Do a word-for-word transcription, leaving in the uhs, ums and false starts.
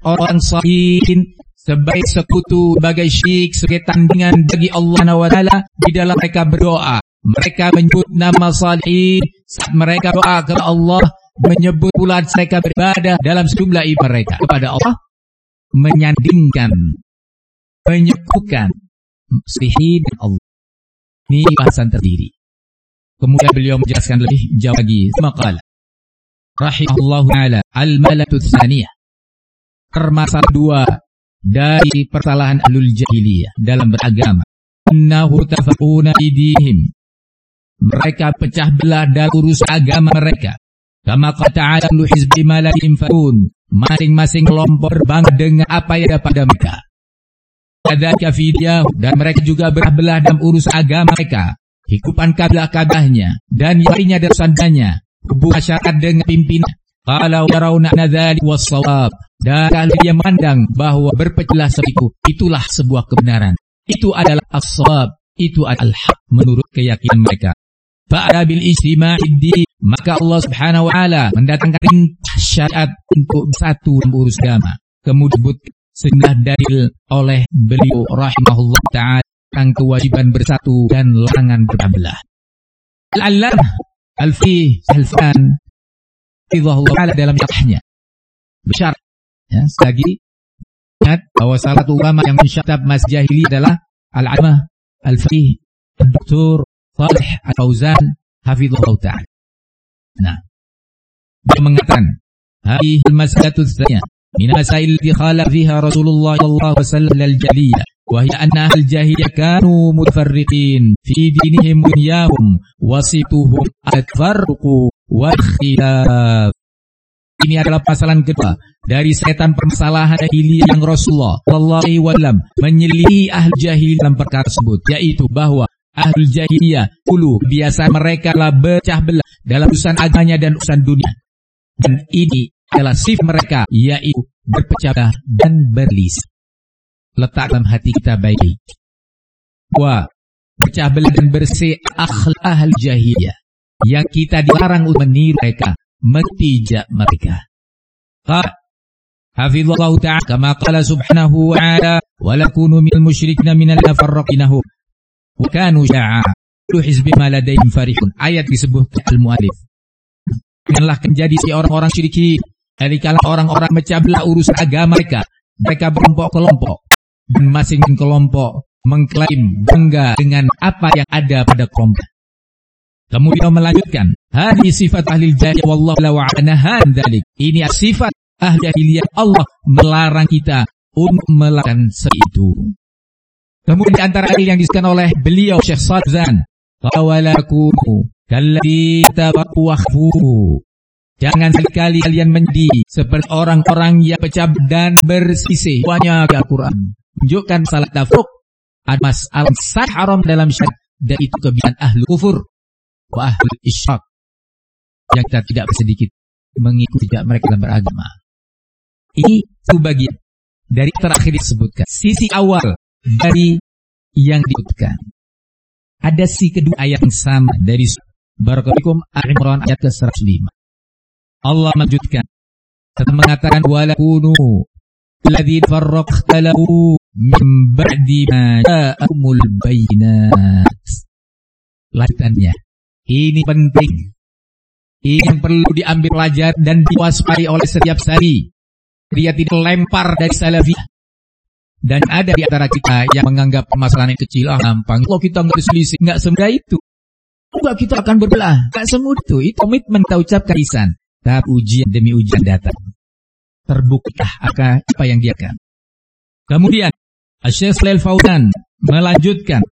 orang salihin sebagai sekutu, sebagai syirik, sebagai tandingan bagi Allah Subhanahu wa taala di dalam mereka berdoa. Mereka menyebut nama salihin saat mereka doa kepada Allah, menyebut pula mereka beribadah dalam sejumlah ibadah mereka kepada Allah, menyandingkan, menyekutukan salihin dan Allah. Ini bahasan terdiri. Kemudian beliau menjelaskan lebih jauh lagi. Maqala rahimahullahu ta'ala al-malatu tsaniyah, permasalahan dua dari persalahan ahlul jahiliyah dalam beragama. Innahu tafaquna idihim, mereka pecah belah dalam urusan agama mereka. Kama qala ta'ala lu hizbi ma la yinfa'un, masing-masing kelompok berbangga dengan apa yang ada pada mereka. Kadzalika fi diyah, dan mereka juga berpecah belah dalam urusan agama mereka, hikupan kabilah-kabilahnya dan yang lainnya dari sandanya, hubungan masyarakat dengan pimpinan. Qala yarawna anna dzalika was-shawab, dan ahli yang memandang bahwa berpecah belah seperti itu itulah sebuah kebenaran. Itu adalah as-shawab, itu adalah al-haq menurut keyakinan mereka. Fa'ala bil ijtima'id, maka Allah Subhanahu wa taala mendatangkan syariat untuk bersatu dalam urus agama. Kemudian disebut sejumlah dalil oleh beliau rahimahullah ta'ala tentang kewajiban bersatu dan larangan berpecah belah. Al-Allamah Al-Fi Al-Fan Fidhahullah ta'ala dalam syarahnya bersyarat, ya, selagi ingat bahwa salah satu ulama yang mensyarah mas jahili adalah Al-Allamah Al-Fi Doktor Salih Al-Fauzan hafizahullah ta'ala. Nah, dia mengatakan hadhihi al-mas'alatu ats-tsaniyah min masail allati khala fiha Rasulullah sallallahu alaihi wasallam al-jahiliyah wa hiya anna al-jahiliyah kanu mutafarriqin fi dinihim wa dunyahum wasituhum at-tafarruqu wa khilaf. Ini adalah pasal kedua dari setan permasalahan jahiliyah yang Rasulullah sallallahu alaihi wasallam menyelidiki ahli jahiliyah dalam perkara tersebut, yaitu bahwa ahlul jahiliyah dulu biasa mereka lah berpecah belah dalam urusan agamanya dan urusan dunia. Dan ini adalah sifat mereka, yaitu berpecah belah dan berselisih. Letak dalam hati kita baik bahwa berpecah belah dan berselisih akhlak ahlul jahiliyah yang kita dilarang untuk meniru mereka, mentijak mereka. Qala hafizallahu ta'ala kama qala subhanahu wa ta'ala wa lakunu minal musyrikina minal farraqinahum wa kanu sya'a lu hizbi ma ladaihim farihun. Ayat disebut al-mu'alif, janganlah menjadi si orang-orang syiriki dari kalangan orang-orang mecah belah urusan agama mereka. Mereka berkelompok-kelompok dan masing-masing kelompok mengklaim bangga dengan apa yang ada pada kelompok. Kemudian melanjutkan, hadhi sifat ahli jahiliyah wallahu la wa'anahan dzalik. Ini sifat ahli jahiliyah, Allah melarang kita untuk melakukan itu. Kemudian di antara dalil yang disebutkan oleh beliau Syekh Sadzan, qawalakum kalladzi tabaqwahu, jangan sekali kalian menjadi seperti orang-orang yang pecah dan bersisih. Banyak Al-Quran menunjukkan salah tafruq ada masalah sah haram dalam syariat, dan itu kebiasaan ahli kufur wa ahli isyrak yang kita tidak sedikit mengikuti mereka dalam beragama. Ini satu bagian dari terakhir disebutkan, sisi awal dari yang disebutkan. Ada si kedua ayat yang sama dari Barakatukum Al-Imran ayat ke seratus lima. Allah melanjutkan setelah mengatakan walakunu alladzi farraqtalahu min ba'di ma ja'akumul bayyinat. Lanjutannya, ini penting, ini yang perlu diambil pelajaran dan diwaspadai oleh setiap sari. Dia tidak lempar dari salafiyah. Dan ada di antara kita yang menganggap permasalahan yang kecil, ah gampang, kalau kita nggak berselisih, nggak semudah itu. Enggak, kita akan berbelah, nggak semudah itu. Itu komitmen kita ucapkan lisan. Tapi ujian demi ujian datang, terbuktikah apa yang dia akan. Kemudian Syekh Shalih Al-Fauzan melanjutkan